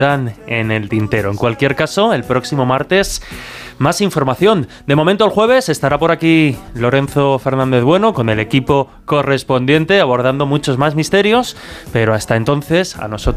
en el tintero. En cualquier caso, el próximo martes más información. De momento, el jueves estará por aquí Lorenzo Fernández Bueno con el equipo correspondiente abordando muchos más misterios, pero hasta entonces a nosotros